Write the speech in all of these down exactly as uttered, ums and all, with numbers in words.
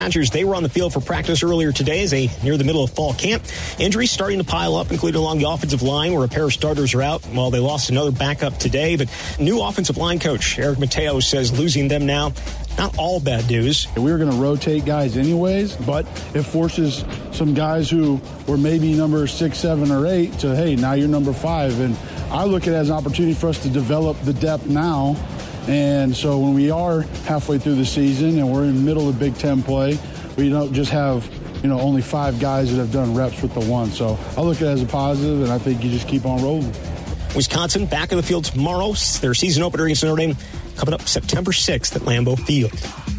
Dodgers, they were on the field for practice earlier today as they near the middle of fall camp. Injuries starting to pile up, including along the offensive line where a pair of starters are out. While they lost another backup today, but new offensive line coach Eric Mateo says losing them now, not all bad news. We were going to rotate guys anyways, but it forces some guys who were maybe number six, seven, or eight to, hey, now you're number five. And I look at it as an opportunity for us to develop the depth now. And so when we are halfway through the season and we're in the middle of Big Ten play, we don't just have, you know, only five guys that have done reps with the one. So I look at it as a positive, and I think you just keep on rolling. Wisconsin back in the field tomorrow. Their season opener against Notre Dame coming up September sixth at Lambeau Field.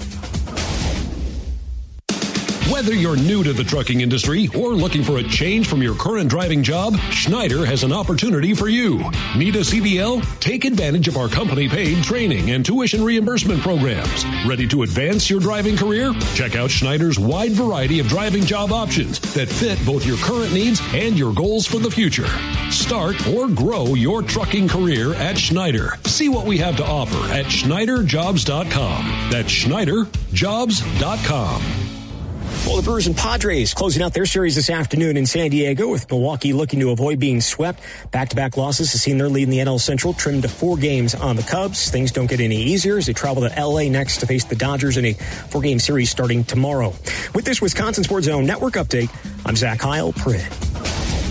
Whether you're new to the trucking industry or looking for a change from your current driving job, Schneider has an opportunity for you. Need a C D L? Take advantage of our company-paid training and tuition reimbursement programs. Ready to advance your driving career? Check out Schneider's wide variety of driving job options that fit both your current needs and your goals for the future. Start or grow your trucking career at Schneider. See what we have to offer at Schneider Jobs dot com. That's Schneider Jobs dot com. Well, the Brewers and Padres closing out their series this afternoon in San Diego, with Milwaukee looking to avoid being swept. Back-to-back losses have seen their lead in the N L Central trimmed to four games on the Cubs. Things don't get any easier as they travel to L A next to face the Dodgers in a four-game series starting tomorrow. With this Wisconsin Sports Zone Network update, I'm Zach Heil, P R I D.